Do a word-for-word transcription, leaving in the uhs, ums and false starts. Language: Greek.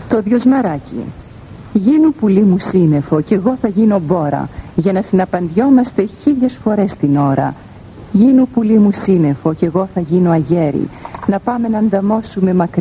Το Διοσμαράκι. Γίνου πουλί μου σύννεφο κι εγώ θα γίνω μπόρα, για να συναπαντιόμαστε χίλιες φορές την ώρα. Γίνου πουλί μου σύννεφο κι εγώ θα γίνω αγέρι, να πάμε να ανταμώσουμε μακριά.